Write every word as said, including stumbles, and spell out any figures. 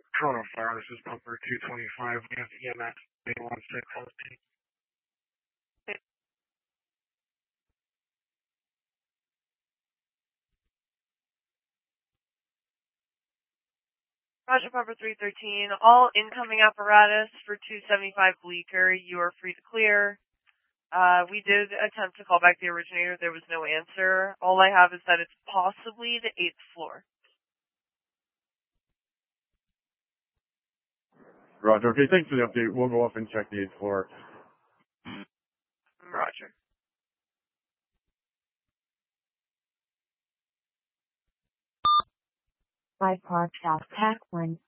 Toronto Fire, this is Pumper two twenty-five. We have E M S eight one six hosting. Roger, Pumper three thirteen. All incoming apparatus for two seventy-five Bleecker. You are free to clear. Uh, we did attempt to call back the originator. There was no answer. All I have is that it's possibly the eighth floor. Roger. Okay, thanks for the update. We'll go up and check the eighth floor. Roger. Five Park South, Pack one.